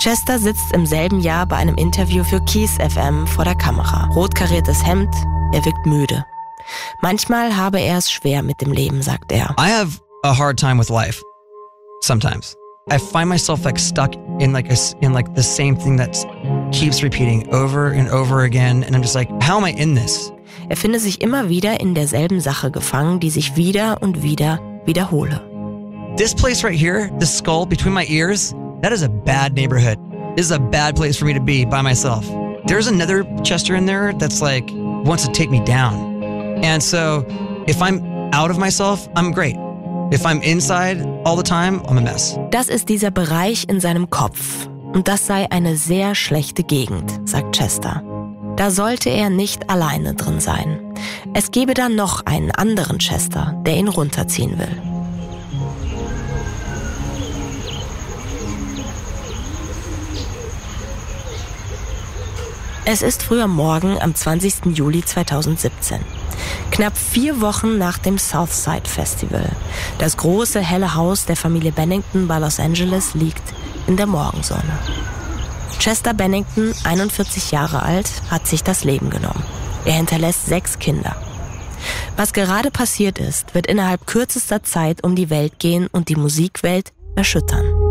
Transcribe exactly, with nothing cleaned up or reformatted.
Chester sitzt im selben Jahr bei einem Interview für Kiss F M vor der Kamera. Rotkariertes Hemd, er wirkt müde. Manchmal habe er es schwer mit dem Leben, sagt er. I have a hard time with life. Sometimes. I find myself like stuck in like a, in like the same thing that keeps repeating over and over again. And I'm just like, how am I in this? Er finde sich immer wieder in derselben Sache gefangen, die sich wieder und wieder wiederhole. This place right here, this skull between my ears, that is a bad neighborhood. This is a bad place for me to be by myself. There's another Chester in there that's like, wants to take me down. And so if I'm out of myself, I'm great. If I'm inside all the time, I'm a mess. Das ist dieser Bereich in seinem Kopf. Und das sei eine sehr schlechte Gegend, sagt Chester. Da sollte er nicht alleine drin sein. Es gebe da noch einen anderen Chester, der ihn runterziehen will. Es ist früh am Morgen am zwanzigsten Juli zweitausendsiebzehn. Knapp vier Wochen nach dem Southside Festival. Das große, helle Haus der Familie Bennington bei Los Angeles liegt in der Morgensonne. Chester Bennington, einundvierzig Jahre alt, hat sich das Leben genommen. Er hinterlässt sechs Kinder. Was gerade passiert ist, wird innerhalb kürzester Zeit um die Welt gehen und die Musikwelt erschüttern.